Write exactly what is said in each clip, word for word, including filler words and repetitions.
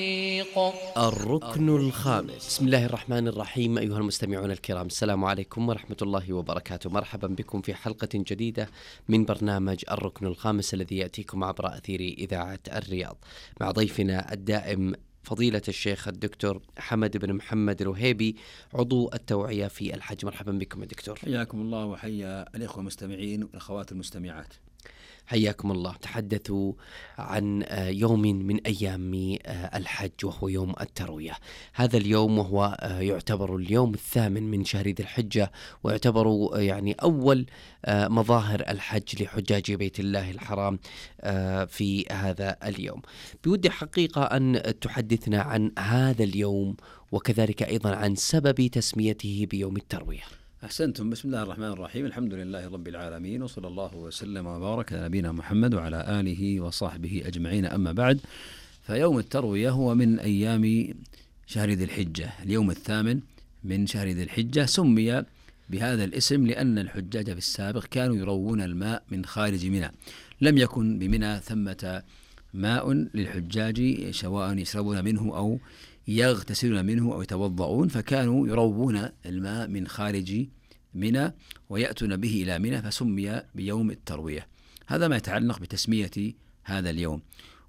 الركن الخامس. بسم الله الرحمن الرحيم. أيها المستمعون الكرام، السلام عليكم ورحمة الله وبركاته. مرحبا بكم في حلقة جديدة من برنامج الركن الخامس الذي يأتيكم عبر أثير إذاعة الرياض، مع ضيفنا الدائم فضيلة الشيخ الدكتور حمد بن محمد الوهيبي، عضو التوعية في الحج. مرحبا بكم يا دكتور. حياكم الله وحيا الإخوة المستمعين والأخوات المستمعات. حياكم الله. تحدثوا عن يوم من أيام الحج وهو يوم التروية. هذا اليوم وهو يعتبر اليوم الثامن من شهر ذي الحجة، ويعتبر يعني أول مظاهر الحج لحجاج بيت الله الحرام في هذا اليوم. بودي حقيقة أن تحدثنا عن هذا اليوم، وكذلك أيضا عن سبب تسميته بيوم التروية. أحسنتم. بسم الله الرحمن الرحيم. الحمد لله رب العالمين، وصلى الله وسلم وبارك على نبينا محمد وعلى آله وصحبه أجمعين. أما بعد، فيوم التروية هو من أيام شهر ذي الحجة، اليوم الثامن من شهر ذي الحجة. سمي بهذا الاسم لأن الحجاج في السابق كانوا يروون الماء من خارج منى، لم يكن بمنى ثمة ماء للحجاج سواء يشربون منه أو يغتسلون منه أو يتوضؤون، فكانوا يروون الماء من خارج منى ويأتون به إلى منى، فسمي بيوم التروية. هذا ما يتعلق بتسمية هذا اليوم.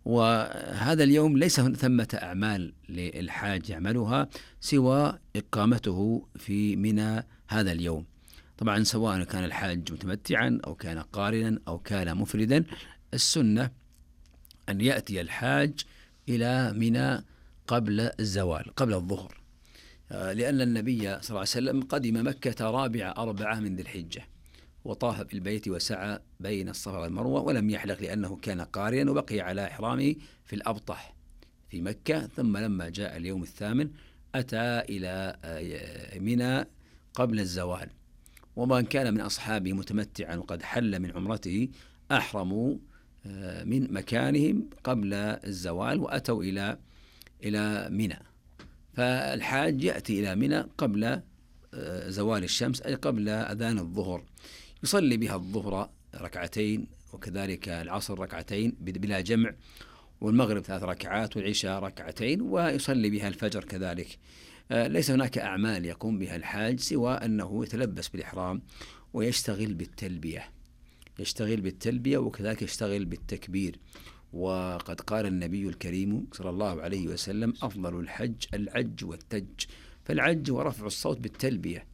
وهذا اليوم ليس ثمة أعمال للحاج يعملها سوى إقامته في منى هذا اليوم. طبعا سواء كان الحاج متمتعا أو كان قارنا أو كان مفردا، السنة أن يأتي الحاج إلى منى قبل الزوال، قبل الظهر، لأن النبي صلى الله عليه وسلم قدم مكة رابع أربعة من ذي الحجة، وطاف بالبيت وسعى بين الصفا والمروة، ولم يحلق لأنه كان قارئا، وبقي على إحرامه في الأبطح في مكة. ثم لما جاء اليوم الثامن أتى إلى منى قبل الزوال. ومن كان من أصحابه متمتعا وقد حل من عمرته أحرموا من مكانهم قبل الزوال وأتوا إلى إلى منى. فالحاج يأتي إلى منى قبل زوال الشمس، أي قبل أذان الظهر، يصلي بها الظهر ركعتين، وكذلك العصر ركعتين بلا جمع، والمغرب ثلاث ركعات، والعشاء ركعتين، ويصلي بها الفجر كذلك. ليس هناك أعمال يقوم بها الحاج سوى أنه يتلبس بالإحرام ويشتغل بالتلبية يشتغل بالتلبية وكذلك يشتغل بالتكبير. وقد قال النبي الكريم صلى الله عليه وسلم: أفضل الحج العج والتج. فالعج هو رفع الصوت بالتلبية،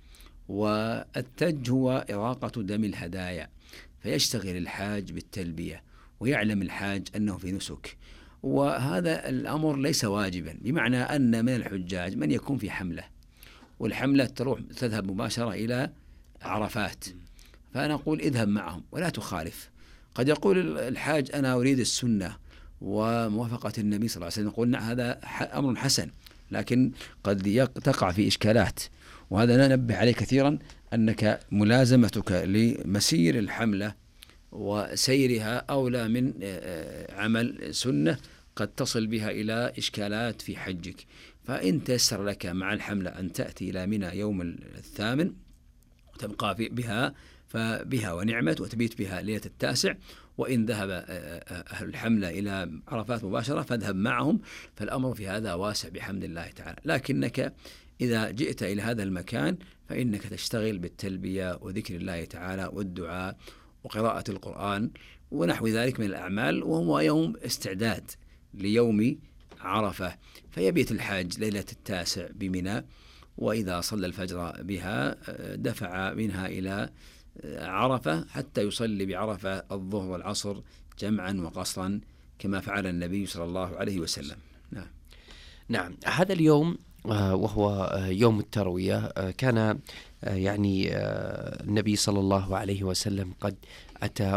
والتج هو إراقة دم الهدايا. فيشتغل الحاج بالتلبية، ويعلم الحاج أنه في نسك. وهذا الأمر ليس واجبا، بمعنى أن من الحجاج من يكون في حملة، والحملة تروح تذهب مباشرة إلى عرفات، فأنا أقول اذهب معهم ولا تخالف. قد يقول الحاج أنا أريد السنة وموافقة النبي صلى الله عليه وسلم، نقول نعم هذا أمر حسن، لكن قد تقع في إشكالات، وهذا ننبه عليه كثيرا، أنك ملازمتك لمسير الحملة وسيرها أولى من عمل سنة قد تصل بها إلى إشكالات في حجك. فإن تيسر لك مع الحملة أن تأتي إلى منى يوم الثامن وتبقى بها فبها ونعمت، وتبيت بها ليلة التاسع. وإن ذهب أهل الحملة إلى عرفات مباشرة فاذهب معهم، فالأمر في هذا واسع بحمد الله تعالى. لكنك إذا جئت إلى هذا المكان فإنك تشتغل بالتلبية وذكر الله تعالى والدعاء وقراءة القرآن ونحو ذلك من الأعمال، وهو يوم استعداد ليوم عرفة. فيبيت الحاج ليلة التاسع بمنى، وإذا صلى الفجر بها دفع منها إلى عرفة حتى يصلي بعرفة الظهر والعصر جمعا وقصرا كما فعل النبي صلى الله عليه وسلم. نعم. نعم. هذا اليوم وهو يوم التروية كان يعني النبي صلى الله عليه وسلم قد أتى